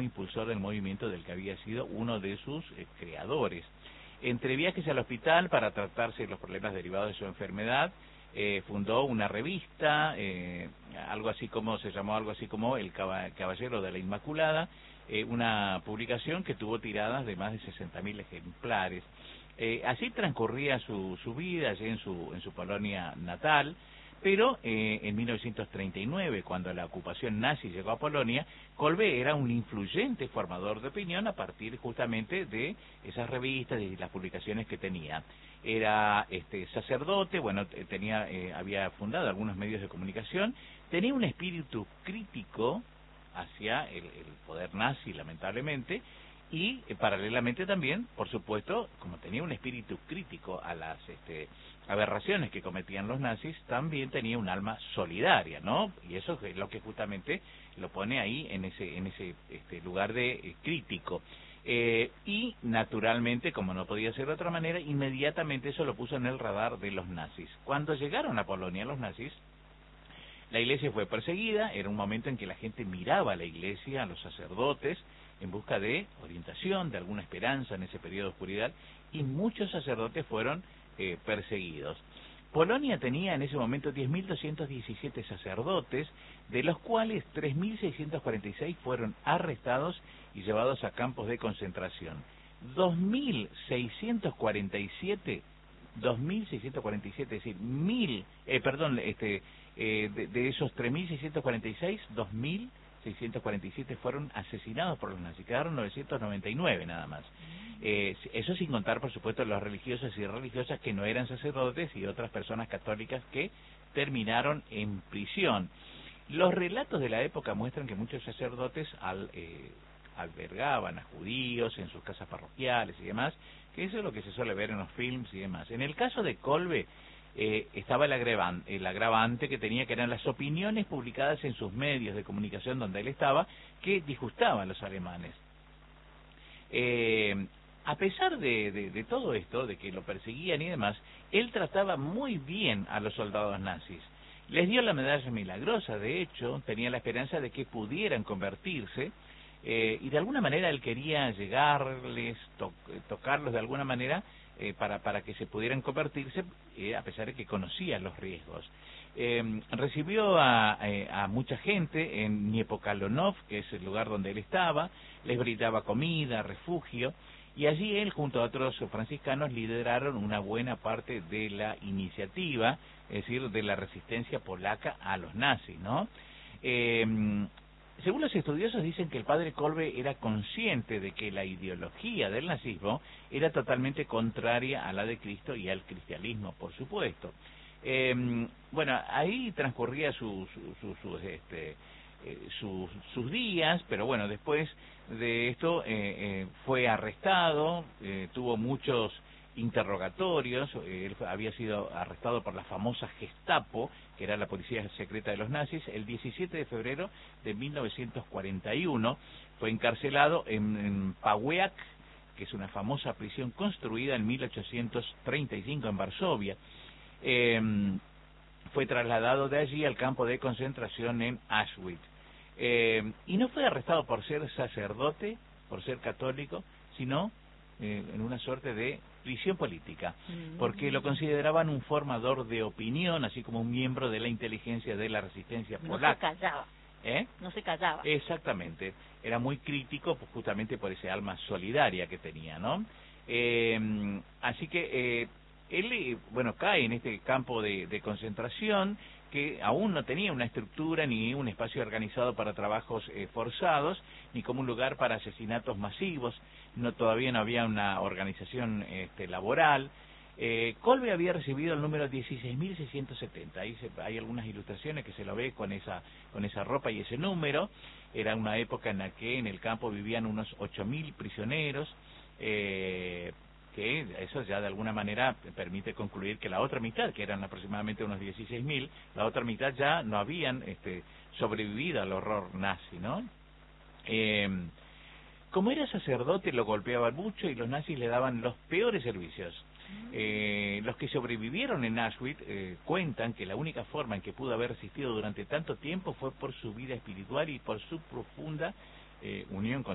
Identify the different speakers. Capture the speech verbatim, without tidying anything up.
Speaker 1: impulsor del movimiento del que había sido uno de sus eh, creadores. Entre viajes al hospital para tratarse de los problemas derivados de su enfermedad, eh, fundó una revista, eh, algo así como se llamó algo así como El Caballero de la Inmaculada, eh, una publicación que tuvo tiradas de más de sesenta mil ejemplares. Eh, así transcurría su, su vida allí en su, en su Polonia natal, pero eh, en mil novecientos treinta y nueve, cuando la ocupación nazi llegó a Polonia, Kolbe era un influyente formador de opinión a partir justamente de esas revistas y las publicaciones que tenía. Era este sacerdote, bueno, tenía, eh, había fundado algunos medios de comunicación, tenía un espíritu crítico hacia el, el poder nazi, lamentablemente, y eh, paralelamente también, por supuesto, como tenía un espíritu crítico a las este, aberraciones que cometían los nazis, también tenía un alma solidaria, ¿no? Y eso es lo que justamente lo pone ahí en ese en ese este, lugar de eh, crítico. Eh, y naturalmente, como no podía ser de otra manera, inmediatamente eso lo puso en el radar de los nazis. Cuando llegaron a Polonia los nazis, la iglesia fue perseguida, era un momento en que la gente miraba a la iglesia, a los sacerdotes, en busca de orientación, de alguna esperanza en ese periodo de oscuridad, y muchos sacerdotes fueron eh, perseguidos. Polonia tenía en ese momento diez mil doscientos diecisiete sacerdotes, de los cuales tres mil seiscientos cuarenta y seis fueron arrestados y llevados a campos de concentración. dos mil seiscientos cuarenta y siete, dos mil seiscientos cuarenta y siete, es decir, mil, eh, perdón, este, eh, de, de esos tres mil seiscientos cuarenta y seis, dos mil seiscientos cuarenta y siete fueron asesinados por los nazis, quedaron novecientos noventa y nueve nada más. Eh, eso sin contar, por supuesto, los religiosos y religiosas que no eran sacerdotes y otras personas católicas que terminaron en prisión. Los relatos de la época muestran que muchos sacerdotes al, eh, albergaban a judíos en sus casas parroquiales y demás, que eso es lo que se suele ver en los films y demás. En el caso de Kolbe, eh, estaba el agravante, el agravante que tenía, que eran las opiniones publicadas en sus medios de comunicación donde él estaba, que disgustaban a los alemanes. Eh, a pesar de, de, de todo esto, de que lo perseguían y demás, él trataba muy bien a los soldados nazis. Les dio la medalla milagrosa, de hecho, tenía la esperanza de que pudieran convertirse, eh, y de alguna manera él quería llegarles, to tocarlos de alguna manera, eh, para, para que se pudieran convertirse, eh, a pesar de que conocía los riesgos. Eh, recibió a, a, a mucha gente en Niepokalonov, que es el lugar donde él estaba, les brindaba comida, refugio, y allí él junto a otros franciscanos lideraron una buena parte de la iniciativa, es decir, de la resistencia polaca a los nazis, ¿no? Eh, según los estudiosos dicen que el padre Kolbe era consciente de que la ideología del nazismo era totalmente contraria a la de Cristo y al cristianismo, por supuesto. Eh, bueno, ahí transcurría su, su, su, su, este, eh, sus, sus días, pero bueno, después de esto eh, eh, fue arrestado, eh, tuvo muchos interrogatorios, eh, él había sido arrestado por la famosa Gestapo, que era la policía secreta de los nazis, el diecisiete de febrero de mil novecientos cuarenta y uno, fue encarcelado en, en Paweak, que es una famosa prisión construida en mil ochocientos treinta y cinco en Varsovia. Eh, fue trasladado de allí al campo de concentración en Auschwitz. Eh, y no fue arrestado por ser sacerdote, por ser católico, sino eh, en una suerte de prisión política, porque lo consideraban un formador de opinión, así como un miembro de la inteligencia de la resistencia polaca.
Speaker 2: No se callaba.
Speaker 1: ¿Eh?
Speaker 2: No se callaba.
Speaker 1: Exactamente. Era muy crítico pues, justamente por ese alma solidaria que tenía, ¿no? Eh, así que eh, él, bueno, cae en este campo de, de concentración que aún no tenía una estructura ni un espacio organizado para trabajos eh, forzados, ni como un lugar para asesinatos masivos, no todavía no había una organización este, laboral. Eh, Kolbe había recibido el número dieciséis mil seiscientos setenta, ahí se, hay algunas ilustraciones que se lo ve con esa, con esa ropa y ese número. Era una época en la que en el campo vivían unos ocho mil prisioneros, eh, que eso ya de alguna manera permite concluir que la otra mitad, que eran aproximadamente unos dieciséis mil, la otra mitad ya no habían este, sobrevivido al horror nazi, ¿no? Eh, como era sacerdote lo golpeaban mucho y los nazis le daban los peores servicios. Eh, los que sobrevivieron en Auschwitz eh, cuentan que la única forma en que pudo haber resistido durante tanto tiempo fue por su vida espiritual y por su profunda eh, unión con